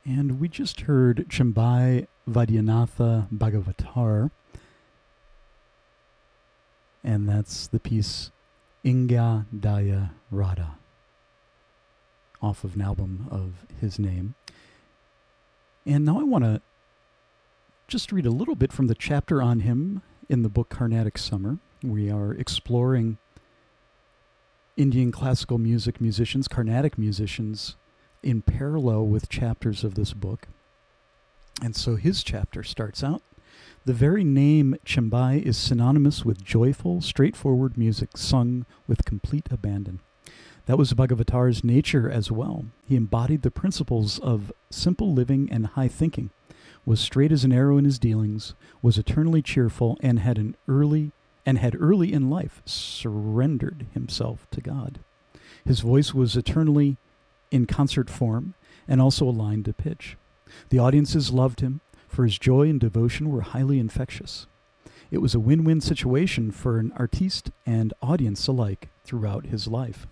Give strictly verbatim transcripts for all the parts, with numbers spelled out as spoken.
And we just heard Chimbai Vaidyanatha Bhagavatar, and that's the piece Inga Daya Radha, off of an album of his name. And now I want to just read a little bit from the chapter on him in the book Carnatic Summer. We are exploring Indian classical music musicians, Carnatic musicians, in parallel with chapters of this book. And so his chapter starts out, the very name Chimbai is synonymous with joyful, straightforward music sung with complete abandon. That was Bhagavatar's nature as well. He embodied the principles of simple living and high thinking, was straight as an arrow in his dealings, was eternally cheerful, and had an early and had early in life surrendered himself to God. His voice was eternally in concert form and also aligned to pitch. The audiences loved him, for his joy and devotion were highly infectious. It was a win-win situation for an artiste and audience alike throughout his life.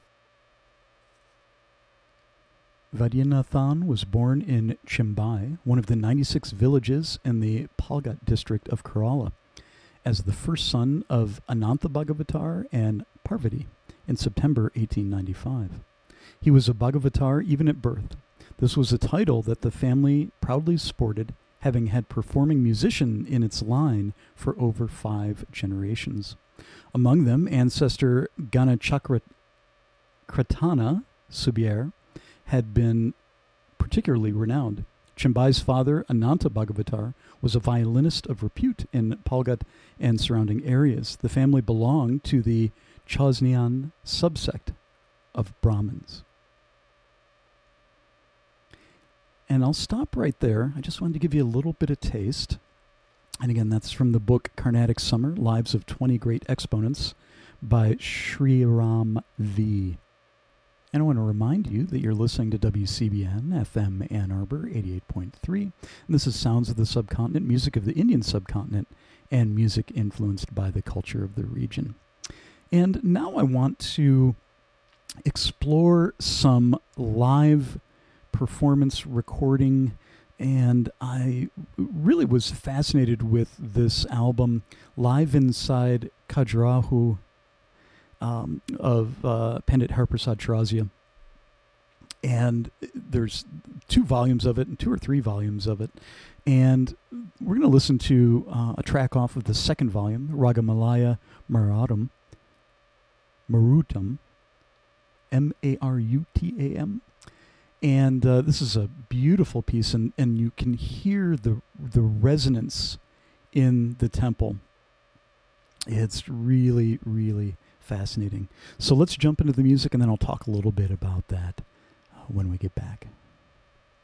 Vaidyanathan was born in Chimbai, one of the ninety-six villages in the Palghat district of Kerala, as the first son of Anantha Bhagavatar and Parvati in September eighteen ninety-five. He was a Bhagavatar even at birth. This was a title that the family proudly sported, having had performing musician in its line for over five generations. Among them, ancestor Ganachakratana Subier had been particularly renowned. Chimbai's father, Ananta Bhagavatar, was a violinist of repute in Palghat and surrounding areas. The family belonged to the Chosnian subsect of Brahmins. And I'll stop right there. I just wanted to give you a little bit of taste. And again, that's from the book Carnatic Summer, Lives of twenty Great Exponents by Sri Ram V. And I want to remind you that you're listening to W C B N F M Ann Arbor eighty-eight point three. And this is Sounds of the Subcontinent, music of the Indian subcontinent, and music influenced by the culture of the region. And now I want to explore some live performance recording, and I really was fascinated with this album, Live Inside Khajuraho, um, of uh, Pandit Hariprasad Chaurasia. And there's two volumes of it, and two or three volumes of it. And we're going to listen to uh, a track off of the second volume, Ragamalaya Marutam, Marutam, M A R U T A M. And uh, this is a beautiful piece, and, and you can hear the the resonance in the temple. It's really, really fascinating. So let's jump into the music, and then I'll talk a little bit about that uh, when we get back.